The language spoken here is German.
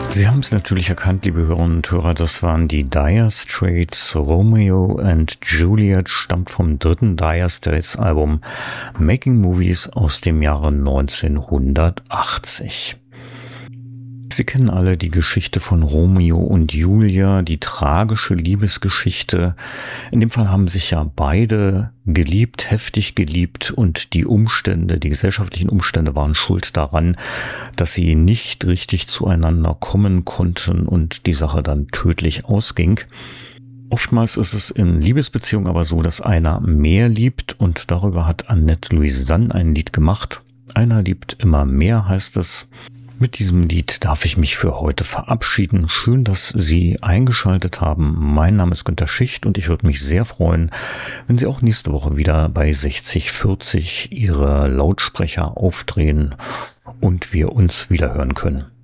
Sie haben es natürlich erkannt, liebe Hörerinnen und Hörer, das waren die Dire Straits. Romeo and Juliet stammt vom dritten Dire Straits Album Making Movies aus dem Jahre 1980. Sie kennen alle die Geschichte von Romeo und Julia, die tragische Liebesgeschichte. In dem Fall haben sich ja beide geliebt, heftig geliebt, und die Umstände, die gesellschaftlichen Umstände waren schuld daran, dass sie nicht richtig zueinander kommen konnten und die Sache dann tödlich ausging. Oftmals ist es in Liebesbeziehungen aber so, dass einer mehr liebt, und darüber hat Annette Louisanne ein Lied gemacht. Einer liebt immer mehr, heißt es. Mit diesem Lied darf ich mich für heute verabschieden. Schön, dass Sie eingeschaltet haben. Mein Name ist Günter Schicht und ich würde mich sehr freuen, wenn Sie auch nächste Woche wieder bei 6040 Ihre Lautsprecher aufdrehen und wir uns wieder hören können.